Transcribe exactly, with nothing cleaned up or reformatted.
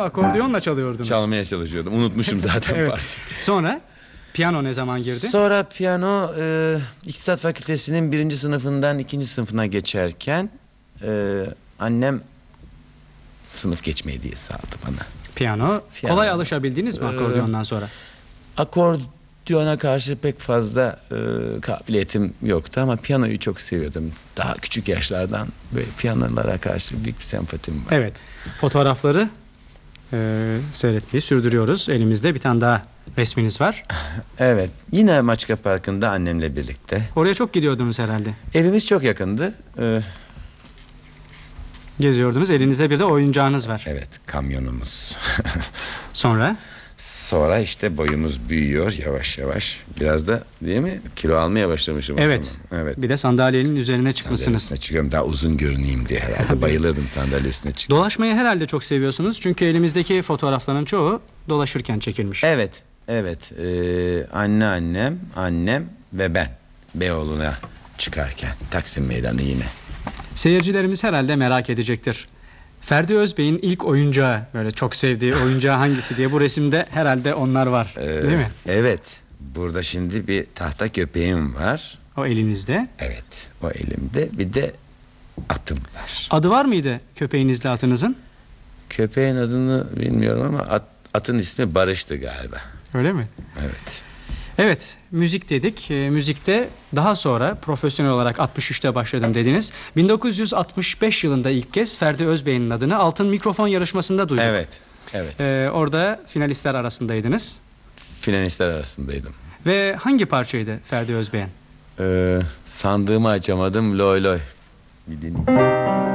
akordeonla çalıyordunuz. Çalmaya çalışıyordum. Unutmuşum zaten Evet. parça. Sonra piyano ne zaman girdi? Sonra piyano e, İktisat Fakültesi'nin birinci sınıfından ikinci sınıfına geçerken e, annem sınıf geçmeyi diye sağladı bana. Piyano. Piyano. Kolay alışabildiniz mi Ee, akordeondan sonra? Akordiyona karşı pek fazla e, kabiliyetim yoktu ama piyanoyu çok seviyordum. Daha küçük yaşlardan böyle piyanolara karşı büyük bir sempatim var. Evet. Fotoğrafları e, seyretmeyi sürdürüyoruz. Elimizde bir tane daha resminiz var. Evet. Yine Maçka Parkı'nda annemle birlikte. Oraya çok gidiyordunuz herhalde. Evimiz çok yakındı. Ee, Geziyordunuz. Elinizde bir de oyuncağınız var. evet, kamyonumuz. Sonra Sonra işte boyumuz büyüyor yavaş yavaş. Biraz da değil mi? Kilo almaya başlamışım o evet. zaman. Evet. Bir de sandalyenin üzerine çıkmışsınız. Sandalyesine çıkıyorum. Daha uzun görüneyim diye herhalde. Bayılırdım sandalyesine çıkıp. Dolaşmayı herhalde çok seviyorsunuz. Çünkü elimizdeki fotoğrafların çoğu dolaşırken çekilmiş. Evet. Evet. Ee, anneannem, annem ve ben Beyoğlu'na çıkarken Taksim Meydanı yine. Seyircilerimiz herhalde merak edecektir. Ferdi Özbey'in ilk oyuncağı, böyle çok sevdiği oyuncağı hangisi diye bu resimde herhalde onlar var. Ee, Değil mi? Evet. Burada şimdi bir tahta köpeğim var. O elinizde. Evet. O elimde. Bir de atım var. Adı var mıydı köpeğinizle atınızın? Köpeğin adını bilmiyorum ama at, atın ismi Barış'tı galiba. Öyle mi? Evet. Evet, müzik dedik. E, müzikte daha sonra profesyonel olarak altmış üçte başladım dediniz. bin dokuz yüz altmış beş yılında ilk kez Ferdi Özbey'in adını Altın Mikrofon yarışmasında duyduk. Evet. Evet. E, orada finalistler arasındaydınız. Finalistler arasındaydım. Ve hangi parçaydı Ferdi Özbey'in? Ee, sandığımı açamadım loy loy. Bir dinleyin.